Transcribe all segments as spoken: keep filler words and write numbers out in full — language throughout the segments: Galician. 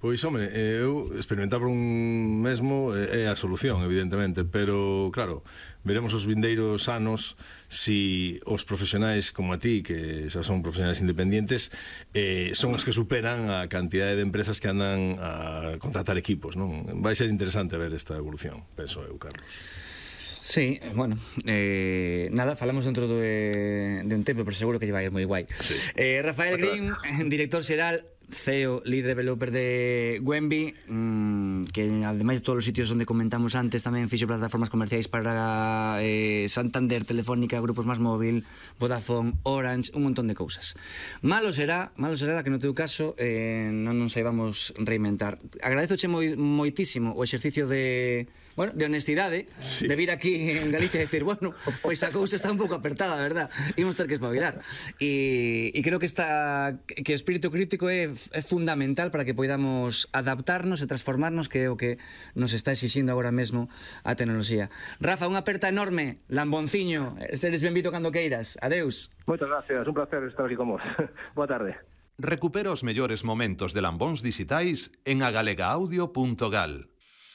Pois, home, eu experimentar por un mesmo é a solución, evidentemente, pero, claro, veremos os vindeiros anos si os profesionais como a ti, que xa son profesionais independientes, eh, son os que superan a cantidade de empresas que andan a contratar equipos, non? Vai ser interesante ver esta evolución, penso eu, Carlos. Sí, bueno, eh, nada, falamos dentro de, de un tempo, pero seguro que lle vai ir moi guai. Sí. eh, Rafael Green, director xeral, C E O, lead developer de Wemby, mmm, que ademais de todos os sitios onde comentamos antes tamén fixo plataformas comerciais para eh, Santander, Telefónica, Grupos Más Móvil, Vodafone, Orange, un montón de cousas. Malo será, malo será que no teu caso eh, non nos saibamos reinventar. Agradezoche moi, moitísimo o exercicio de, bueno, de honestidade, sí, de vir aquí en Galicia e decir, bueno, pois a cousa está un pouco apertada, verdad? Imos ter que espabilar. E, e creo que esta, que o espírito crítico é é fundamental para que poidamos adaptarnos e transformarnos, que é o que nos está exixindo agora mesmo a tecnoloxía. Rafa, unha aperta enorme, lambonciño, seres benvido cando queiras. Adeus. Moitas gracias, un placer estar aquí con vos. Boa tarde. Recupera os mellores momentos de Lambóns Dixitais en agalega-audio punto gal.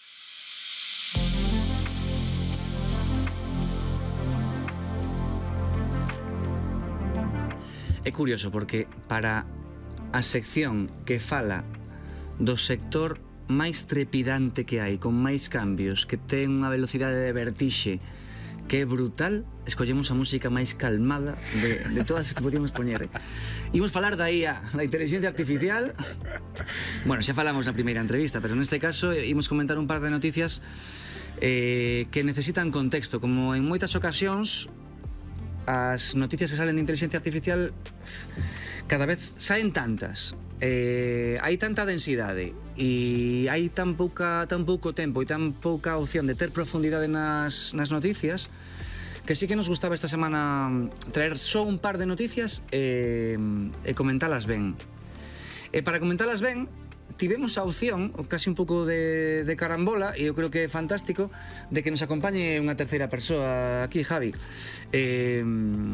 É curioso porque para a sección que fala do sector máis trepidante que hai, con máis cambios, que ten unha velocidade de vertixe que é brutal, escollemos a música máis calmada de, de todas as que podíamos poñer. Imos falar da I A, da inteligencia artificial. Bueno, xa falamos na primeira entrevista, pero neste caso imos comentar un par de noticias eh, que necesitan contexto. Como en moitas ocasións, as noticias que salen de inteligencia artificial cada vez saen tantas, eh, hai tanta densidade e hai tan pouca tan pouco tempo e tan pouca opción de ter profundidade nas, nas noticias, que sí que nos gustaba esta semana traer só un par de noticias e, e comentalas ben. E para comentalas ben tivemos a opción, casi un pouco de, de carambola, e eu creo que é fantástico, de que nos acompañe unha terceira persoa aquí, Javi. Eh,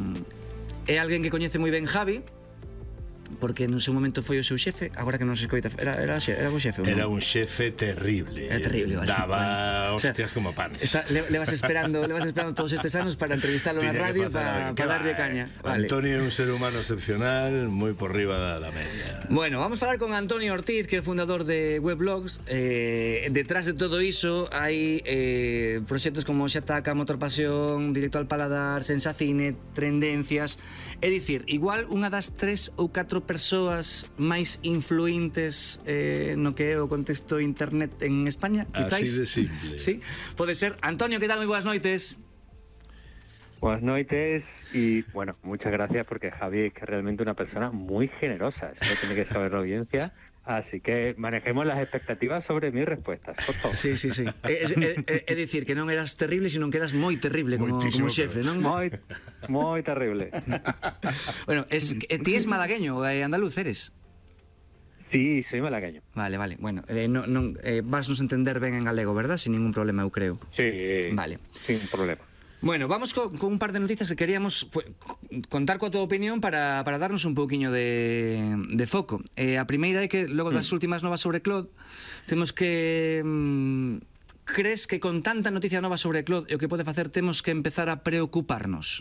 é alguén que coñece moi ben Javi, porque no seu momento foi o seu xefe, agora que non se escoita, era, era, era o xefe, era un xefe terrible, era terrible, vale, daba vale. hostias, o sea, como panes. Está, le, le vas esperando, le vas esperando todos estes anos para entrevistarlo na radio, para pa darlle caña. Vale. Antonio é un ser humano excepcional, moi por riba da, da media. Bueno, vamos falar con Antonio Ortiz, que é fundador de Weblogs. Eh, detrás de todo iso hai eh, proxectos como Xataca, Motor Pasión, Directo al Paladar, Sensacine, Tendencias. É dicir, igual unha das tres ou catro persoas máis influentes eh, no que é o contexto internet en España, quizáis. Así de simple. Sí, pode ser. Antonio, que tal? Moi boas noites. Buenas noites y, bueno, muchas gracias porque Javi es que realmente una persona muy generosa, eso tiene que saber la audiencia. Así que manejemos las expectativas sobre mis respuestas, por favor. Sí, sí, sí. É, é, é, é dicir, que non eras terrible, sino que eras moi terrible como, como xefe, non? Moi, moi terrible. Bueno, es, ti es malagueño, eh, andaluz eres? Sí, soy malagueño. Vale, vale. Bueno, eh, no, non, eh, vas nos entender ben en galego, verdad? Sin ningún problema, eu creo. Sí, vale. Sin problema. Bueno, vamos co, con un par de noticias que queríamos fue, contar coa tua opinión para, para darnos un pouquiño de, de foco. Eh, a primeira é que logo das mm. últimas novas sobre Claude temos que... Mm, crees que con tanta noticia nova sobre Claude e o que pode facer temos que empezar a preocuparnos?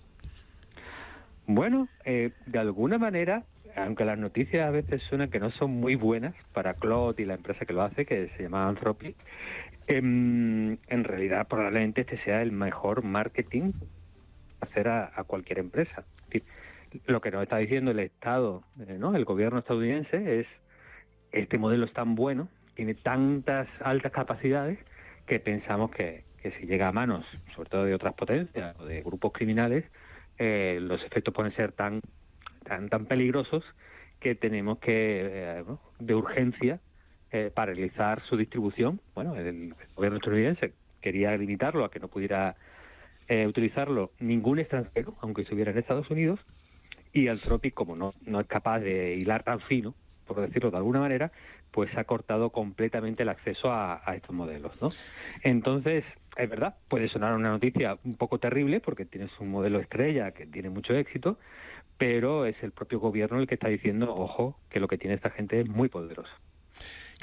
Bueno, eh, de alguna manera, aunque las noticias a veces suenan que no son muy buenas para Claude y la empresa que lo hace, que se llama Anthropic, En, en realidad probablemente este sea el mejor marketing hacer a, a cualquier empresa. Es decir, lo que nos está diciendo el Estado, eh, ¿no? El gobierno estadounidense es: este modelo es tan bueno, tiene tantas altas capacidades que pensamos que, que si llega a manos, sobre todo de otras potencias o de grupos criminales, eh, los efectos pueden ser tan tan tan peligrosos que tenemos que eh, ¿no? de urgencia Eh, paralizar su distribución. Bueno, el gobierno estadounidense quería limitarlo a que no pudiera eh, utilizarlo ningún extranjero, aunque estuviera en Estados Unidos, y Anthropic, como no, no es capaz de hilar tan fino, por decirlo de alguna manera, pues ha cortado completamente el acceso a, a estos modelos, ¿no? Entonces, es verdad, puede sonar una noticia un poco terrible porque tienes un modelo estrella que tiene mucho éxito, pero es el propio gobierno el que está diciendo, ojo, que lo que tiene esta gente es muy poderoso.